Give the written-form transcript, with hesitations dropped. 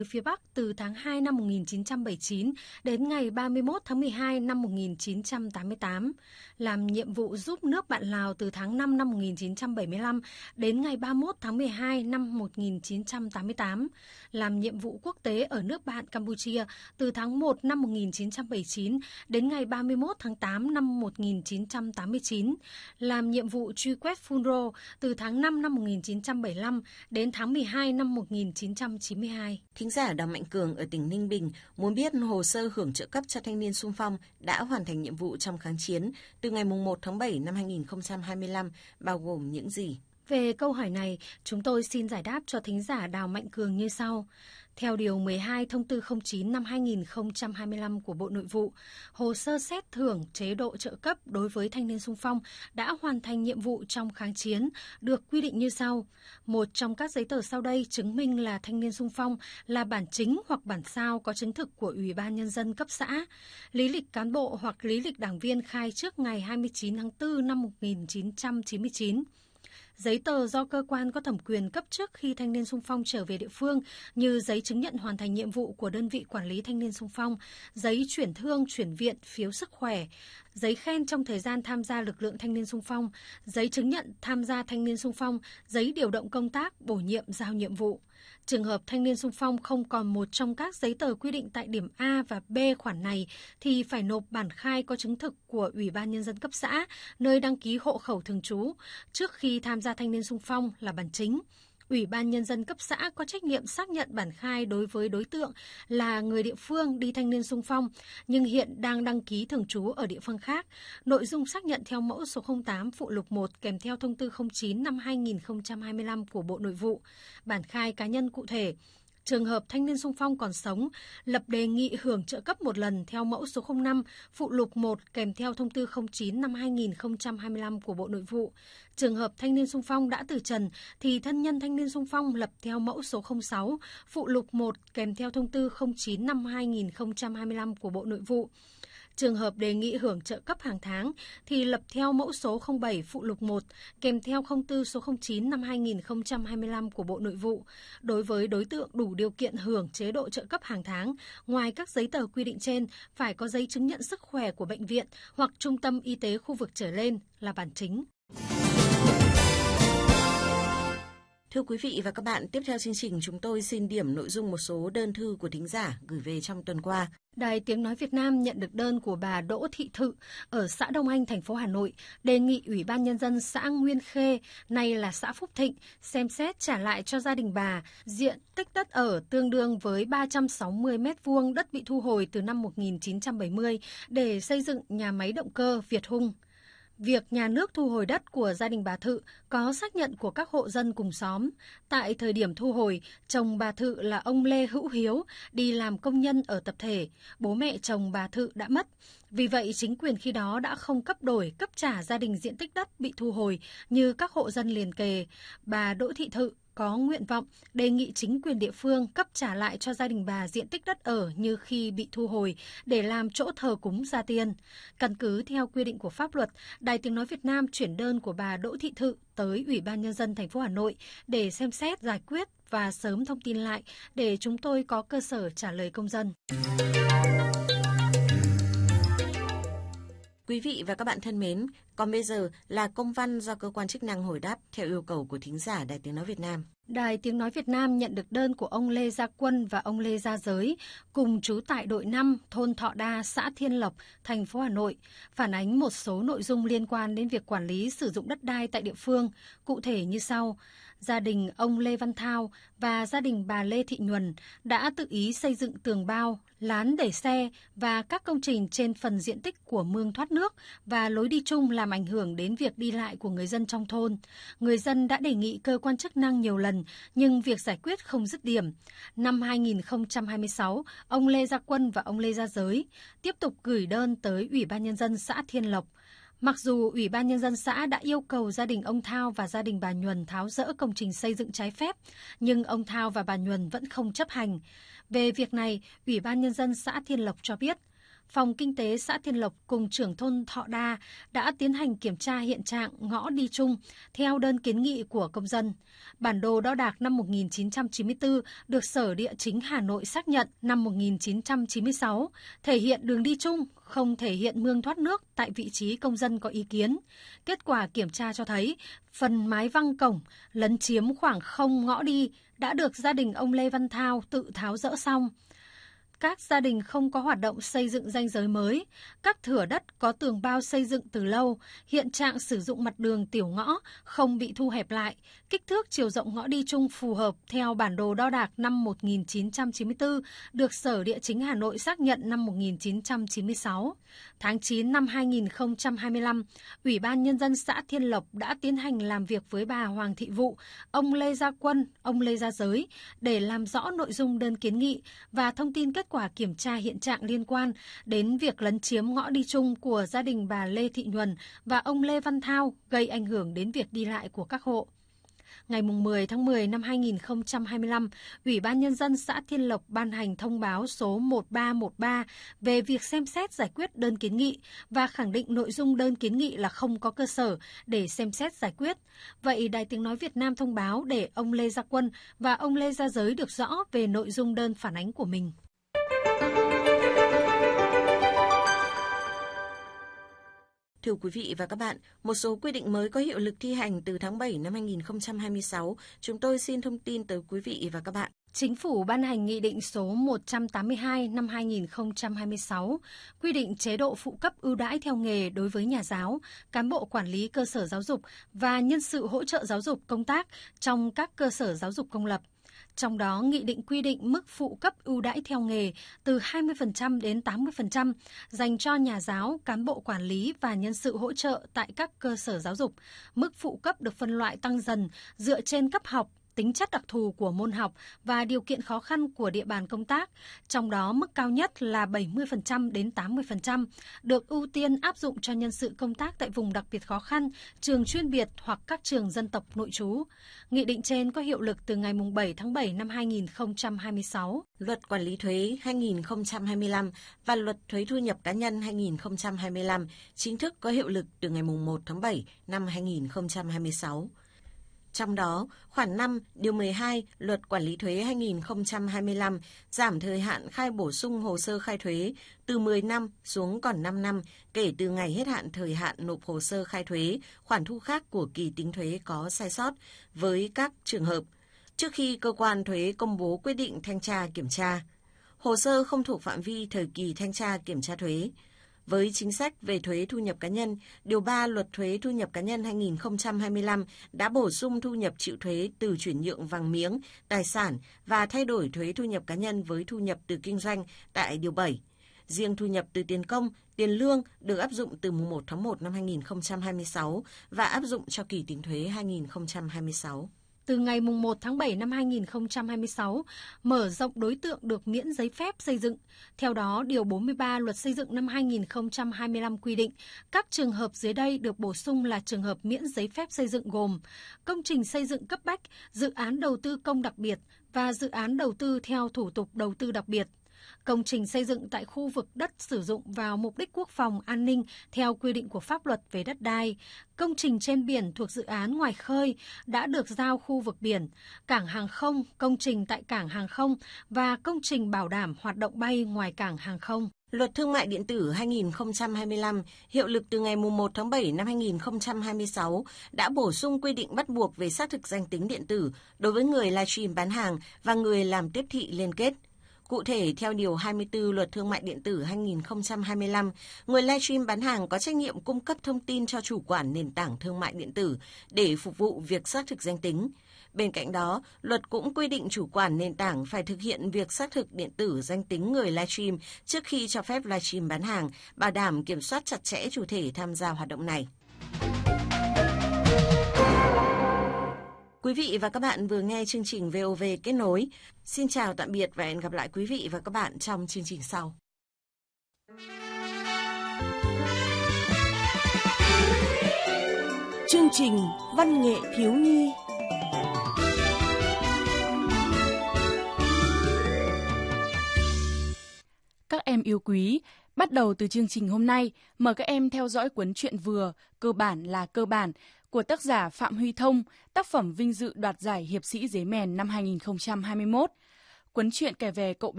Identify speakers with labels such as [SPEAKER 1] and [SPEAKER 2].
[SPEAKER 1] phía Bắc từ tháng 2 năm 1979 đến ngày 31 tháng 12 năm 1988, làm nhiệm vụ giúp nước bạn Lào từ tháng 5 năm 1975 đến ngày 31 tháng 12 năm 1988, làm nhiệm vụ quốc tế ở nước bạn Campuchia từ tháng 1 năm 1979 đến ngày 31 tháng 8 năm 1989, làm nhiệm vụ truy quét Phunro từ tháng 5 năm 1975 đến tháng 12 năm 1992.
[SPEAKER 2] Thính giả Đào Mạnh Cường ở tỉnh Ninh Bình muốn biết hồ sơ hưởng trợ cấp cho thanh niên xung phong đã hoàn thành nhiệm vụ trong kháng chiến từ ngày 1 tháng 7 năm 2025 bao gồm những gì?
[SPEAKER 1] Về câu hỏi này, chúng tôi xin giải đáp cho thính giả Đào Mạnh Cường như sau. Theo Điều 12 Thông tư 09 năm 2025 của Bộ Nội vụ, hồ sơ xét thưởng chế độ trợ cấp đối với thanh niên xung phong đã hoàn thành nhiệm vụ trong kháng chiến được quy định như sau. Một trong các giấy tờ sau đây chứng minh là thanh niên xung phong là bản chính hoặc bản sao có chứng thực của Ủy ban Nhân dân cấp xã, lý lịch cán bộ hoặc lý lịch đảng viên khai trước ngày 29 tháng 4 năm 1999. Giấy tờ do cơ quan có thẩm quyền cấp trước khi thanh niên xung phong trở về địa phương như giấy chứng nhận hoàn thành nhiệm vụ của đơn vị quản lý thanh niên xung phong, giấy chuyển thương, chuyển viện, phiếu sức khỏe, giấy khen trong thời gian tham gia lực lượng thanh niên xung phong, giấy chứng nhận tham gia thanh niên xung phong, giấy điều động công tác, bổ nhiệm, giao nhiệm vụ. Trường hợp thanh niên xung phong không còn một trong các giấy tờ quy định tại điểm A và B khoản này thì phải nộp bản khai có chứng thực của Ủy ban Nhân dân cấp xã, nơi đăng ký hộ khẩu thường trú, trước khi tham gia thanh niên xung phong là bản chính. Ủy ban Nhân dân cấp xã có trách nhiệm xác nhận bản khai đối với đối tượng là người địa phương đi thanh niên xung phong, nhưng hiện đang đăng ký thường trú ở địa phương khác. Nội dung xác nhận theo mẫu số 08 phụ lục 1 kèm theo thông tư 09 năm 2025 của Bộ Nội vụ. Bản khai cá nhân cụ thể. Trường hợp thanh niên xung phong còn sống, lập đề nghị hưởng trợ cấp một lần theo mẫu số 05 phụ lục 1 kèm theo thông tư 09 năm 2025 của Bộ Nội vụ. Trường hợp thanh niên xung phong đã từ trần thì thân nhân thanh niên xung phong lập theo mẫu số 06 phụ lục 1 kèm theo thông tư 09 năm 2025 của Bộ Nội vụ. Trường hợp đề nghị hưởng trợ cấp hàng tháng thì lập theo mẫu số 07 phụ lục 1 kèm theo thông tư số 09 năm 2025 của Bộ Nội vụ. Đối với đối tượng đủ điều kiện hưởng chế độ trợ cấp hàng tháng, ngoài các giấy tờ quy định trên, phải có giấy chứng nhận sức khỏe của bệnh viện hoặc trung tâm y tế khu vực trở lên là bản chính.
[SPEAKER 2] Thưa quý vị và các bạn, tiếp theo chương trình chúng tôi xin điểm nội dung một số đơn thư của thính giả gửi về trong tuần qua.
[SPEAKER 1] Đài Tiếng Nói Việt Nam nhận được đơn của bà Đỗ Thị Thự ở xã Đông Anh, thành phố Hà Nội, đề nghị Ủy ban Nhân dân xã Nguyên Khê, nay là xã Phúc Thịnh, xem xét trả lại cho gia đình bà diện tích đất ở tương đương với 360 m2 đất bị thu hồi từ năm 1970 để xây dựng nhà máy động cơ Việt Hung. Việc nhà nước thu hồi đất của gia đình bà Thự có xác nhận của các hộ dân cùng xóm. Tại thời điểm thu hồi, chồng bà Thự là ông Lê Hữu Hiếu đi làm công nhân ở tập thể, bố mẹ chồng bà Thự đã mất. Vì vậy, chính quyền khi đó đã không cấp đổi, cấp trả gia đình diện tích đất bị thu hồi như các hộ dân liền kề. Bà Đỗ Thị Thự có nguyện vọng đề nghị chính quyền địa phương cấp trả lại cho gia đình bà diện tích đất ở như khi bị thu hồi để làm chỗ thờ cúng gia tiên. Căn cứ theo quy định của pháp luật, Đài Tiếng Nói Việt Nam chuyển đơn của bà Đỗ Thị Thự tới Ủy ban Nhân dân thành phố Hà Nội để xem xét giải quyết và sớm thông tin lại để chúng tôi có cơ sở trả lời công dân.
[SPEAKER 2] Quý vị và các bạn thân mến, còn bây giờ là công văn do cơ quan chức năng hồi đáp theo yêu cầu của thính giả Đài Tiếng Nói Việt Nam.
[SPEAKER 1] Đài Tiếng Nói Việt Nam nhận được đơn của ông Lê Gia Quân và ông Lê Gia Giới, cùng trú tại đội 5, thôn Thọ Đa, xã Thiên Lộc, thành phố Hà Nội, phản ánh một số nội dung liên quan đến việc quản lý sử dụng đất đai tại địa phương, cụ thể như sau. Gia đình ông Lê Văn Thao và gia đình bà Lê Thị Nhuần đã tự ý xây dựng tường bao, lán để xe và các công trình trên phần diện tích của mương thoát nước và lối đi chung làm ảnh hưởng đến việc đi lại của người dân trong thôn. Người dân đã đề nghị cơ quan chức năng nhiều lần, nhưng việc giải quyết không dứt điểm. Năm 2026, ông Lê Gia Quân và ông Lê Gia Giới tiếp tục gửi đơn tới Ủy ban Nhân dân xã Thiên Lộc. Mặc dù Ủy ban Nhân dân xã đã yêu cầu gia đình ông Thao và gia đình bà Nhuần tháo dỡ công trình xây dựng trái phép, nhưng ông Thao và bà Nhuần vẫn không chấp hành. Về việc này, Ủy ban Nhân dân xã Thiên Lộc cho biết, Phòng Kinh tế xã Thiên Lộc cùng trưởng thôn Thọ Đa đã tiến hành kiểm tra hiện trạng ngõ đi chung theo đơn kiến nghị của công dân. Bản đồ đo đạc năm 1994 được Sở Địa chính Hà Nội xác nhận năm 1996, thể hiện đường đi chung, không thể hiện mương thoát nước tại vị trí công dân có ý kiến. Kết quả kiểm tra cho thấy, phần mái văng cổng lấn chiếm khoảng không ngõ đi đã được gia đình ông Lê Văn Thao tự tháo dỡ xong. Các gia đình không có hoạt động xây dựng ranh giới mới, các thửa đất có tường bao xây dựng từ lâu, hiện trạng sử dụng mặt đường tiểu ngõ không bị thu hẹp lại, kích thước chiều rộng ngõ đi chung phù hợp theo bản đồ đo đạc năm 1994 được Sở Địa chính Hà Nội xác nhận năm 1996. Tháng 9 năm 2025, Ủy ban Nhân dân xã Thiên Lộc đã tiến hành làm việc với bà Hoàng Thị Vụ, ông Lê Gia Quân, ông Lê Gia Giới để làm rõ nội dung đơn kiến nghị và thông tin kết quả kiểm tra hiện trạng liên quan đến việc lấn chiếm ngõ đi chung của gia đình bà Lê Thị Nhuần và ông Lê Văn Thao gây ảnh hưởng đến việc đi lại của các hộ. Ngày 10 tháng 10 năm 2025, Ủy ban Nhân dân xã Thiên Lộc ban hành thông báo số 1313 về việc xem xét giải quyết đơn kiến nghị và khẳng định nội dung đơn kiến nghị là không có cơ sở để xem xét giải quyết. Vậy Đài Tiếng Nói Việt Nam thông báo để ông Lê Gia Quân và ông Lê Gia Giới được rõ về nội dung đơn phản ánh của mình.
[SPEAKER 2] Thưa quý vị và các bạn, một số quy định mới có hiệu lực thi hành từ tháng 7 năm 2026. Chúng tôi xin thông tin tới quý vị và các bạn.
[SPEAKER 1] Chính phủ ban hành Nghị định số 182 năm 2026, quy định chế độ phụ cấp ưu đãi theo nghề đối với nhà giáo, cán bộ quản lý cơ sở giáo dục và nhân sự hỗ trợ giáo dục công tác trong các cơ sở giáo dục công lập. Trong đó, nghị định quy định mức phụ cấp ưu đãi theo nghề từ 20% đến 80% dành cho nhà giáo, cán bộ quản lý và nhân sự hỗ trợ tại các cơ sở giáo dục. Mức phụ cấp được phân loại tăng dần dựa trên cấp học, tính chất đặc thù của môn học và điều kiện khó khăn của địa bàn công tác, trong đó mức cao nhất là 70% đến 80%, được ưu tiên áp dụng cho nhân sự công tác tại vùng đặc biệt khó khăn, trường chuyên biệt hoặc các trường dân tộc nội trú. Nghị định trên có hiệu lực từ ngày 7 tháng 7 năm 2026.
[SPEAKER 2] Luật Quản lý thuế 2025 và Luật Thuế thu nhập cá nhân 2025 chính thức có hiệu lực từ ngày 1 tháng 7 năm 2026. Trong đó, khoản 5, điều 12 Luật Quản lý thuế 2025 giảm thời hạn khai bổ sung hồ sơ khai thuế từ 10 năm xuống còn 5 năm kể từ ngày hết hạn thời hạn nộp hồ sơ khai thuế, khoản thu khác của kỳ tính thuế có sai sót với các trường hợp trước khi cơ quan thuế công bố quyết định thanh tra kiểm tra. Hồ sơ không thuộc phạm vi thời kỳ thanh tra kiểm tra thuế. Với chính sách về thuế thu nhập cá nhân, Điều 3 Luật Thuế thu nhập cá nhân 2025 đã bổ sung thu nhập chịu thuế từ chuyển nhượng vàng miếng, tài sản và thay đổi thuế thu nhập cá nhân với thu nhập từ kinh doanh tại Điều 7. Riêng thu nhập từ tiền công, tiền lương được áp dụng từ mùng 1 tháng 1 năm 2026 và áp dụng cho kỳ tính thuế 2026.
[SPEAKER 1] Từ ngày 1 tháng 7 năm 2026, mở rộng đối tượng được miễn giấy phép xây dựng. Theo đó, Điều 43 Luật Xây dựng năm 2025 quy định, các trường hợp dưới đây được bổ sung là trường hợp miễn giấy phép xây dựng gồm công trình xây dựng cấp bách, dự án đầu tư công đặc biệt và dự án đầu tư theo thủ tục đầu tư đặc biệt. Công trình xây dựng tại khu vực đất sử dụng vào mục đích quốc phòng, an ninh theo quy định của pháp luật về đất đai, công trình trên biển thuộc dự án ngoài khơi đã được giao khu vực biển, cảng hàng không, công trình tại cảng hàng không và công trình bảo đảm hoạt động bay ngoài cảng hàng không.
[SPEAKER 2] Luật Thương mại điện tử 2025 hiệu lực từ ngày 1 tháng 7 năm 2026 đã bổ sung quy định bắt buộc về xác thực danh tính điện tử đối với người livestream bán hàng và người làm tiếp thị liên kết. Cụ thể, theo Điều 24 Luật Thương mại điện tử 2025, người livestream bán hàng có trách nhiệm cung cấp thông tin cho chủ quản nền tảng thương mại điện tử để phục vụ việc xác thực danh tính. Bên cạnh đó, luật cũng quy định chủ quản nền tảng phải thực hiện việc xác thực điện tử danh tính người livestream trước khi cho phép livestream bán hàng, bảo đảm kiểm soát chặt chẽ chủ thể tham gia hoạt động này. Quý vị và các bạn vừa nghe chương trình VOV Kết nối. Xin chào tạm biệt và hẹn gặp lại quý vị và các bạn trong chương trình sau.
[SPEAKER 3] Chương trình Văn nghệ thiếu nhi.
[SPEAKER 4] Các em yêu quý, Bắt đầu từ chương trình hôm nay, mời các em theo dõi cuốn truyện vừa Cơ bản là cơ bản của tác giả Phạm Huy Thông, tác phẩm vinh dự đoạt giải Hiệp sĩ Dế Mèn năm 2021. Cuốn truyện kể về cậu bé